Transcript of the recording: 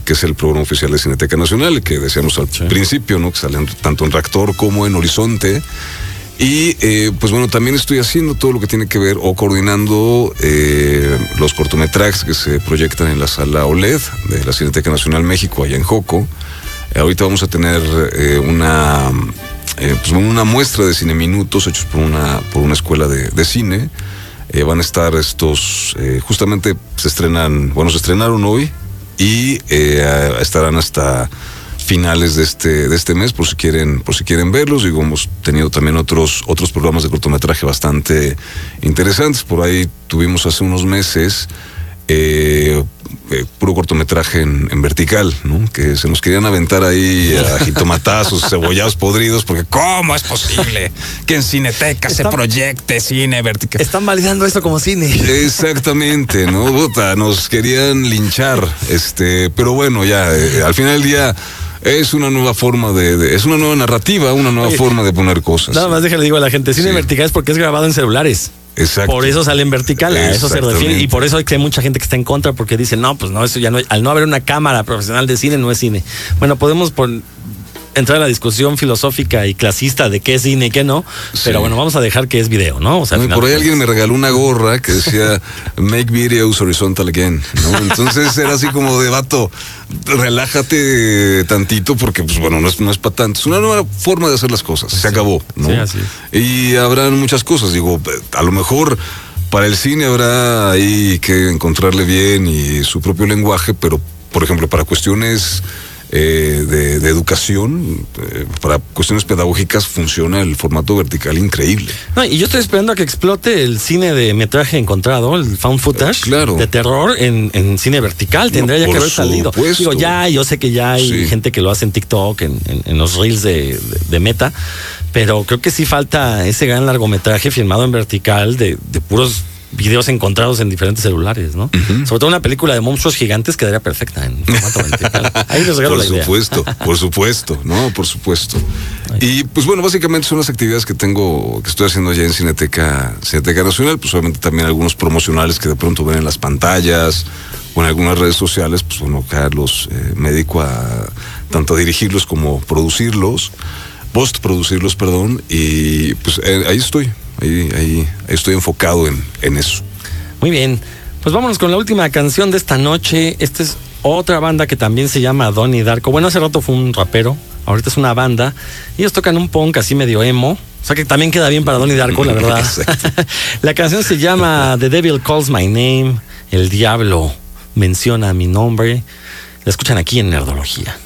que es el programa oficial de Cineteca Nacional, que decíamos al principio, ¿no? Que salen tanto en Reactor como en Horizonte. Y pues bueno, también estoy haciendo todo lo que tiene que ver o coordinando los cortometrajes que se proyectan en la sala OLED de la Cineteca Nacional México, allá en Joco. Ahorita vamos a tener una muestra de cineminutos hechos por una escuela de cine. Van a estar estos, justamente se estrenaron hoy y estarán hasta finales de este mes, por si quieren verlos. Digo, hemos tenido también otros programas de cortometraje bastante interesantes. Por ahí tuvimos hace unos meses puro cortometraje en vertical, ¿no? Que se nos querían aventar ahí a jitomatazos, cebollados podridos, porque ¿cómo es posible que en Cineteca se proyecte cine vertical? Están validando esto como cine. Exactamente, ¿no? Nos querían linchar, pero bueno, ya, al final del día es una nueva forma es una nueva narrativa, una nueva forma de poner cosas. Nada más déjale digo a la gente, cine vertical es porque es grabado en celulares. Exacto. Por eso sale en vertical, a eso se refiere. Y por eso hay mucha gente que está en contra, porque dice, no, pues no, eso ya no, al no haber una cámara profesional de cine, no es cine. Bueno, podemos entrar a la discusión filosófica y clasista de qué es cine y qué no, pero bueno, vamos a dejar que es video, ¿no? O sea, por ahí alguien me regaló una gorra que decía Make Videos Horizontal Again, ¿no? Entonces era así como de vato, relájate tantito porque pues bueno, no es para tanto, es una nueva forma de hacer las cosas, se acabó, ¿no? Sí, así es. Y habrán muchas cosas, digo, a lo mejor para el cine habrá ahí que encontrarle bien y su propio lenguaje, pero por ejemplo para cuestiones de educación, para cuestiones pedagógicas funciona el formato vertical increíble. No, y yo estoy esperando a que explote el cine de metraje encontrado, el found footage, de terror en cine vertical. Tendría ya que haber salido. Digo, yo sé que ya hay gente que lo hace en TikTok, en los reels de Meta, pero creo que sí falta ese gran largometraje filmado en vertical de puros videos encontrados en diferentes celulares, ¿no? Sobre todo una película de monstruos gigantes quedaría perfecta en formato vertical. Ahí les regalo la idea. Por supuesto, ¿no? Por supuesto. Y pues bueno, básicamente son las actividades que estoy haciendo ya en Cineteca Nacional, pues obviamente también algunos promocionales que de pronto ven en las pantallas o en algunas redes sociales, pues bueno, Carlos, me dedico a tanto a dirigirlos como postproducirlos, perdón, y pues ahí estoy. Ahí estoy enfocado en eso. Muy bien, pues vámonos con la última canción de esta noche. Esta es otra banda que también se llama Donnie Darko. Bueno, hace rato fue un rapero, ahorita es una banda. Ellos tocan un punk así medio emo, o sea que también queda bien para Donnie Darko, la verdad. La canción se llama The Devil Calls My Name. El diablo menciona mi nombre. La escuchan aquí en Nerdología.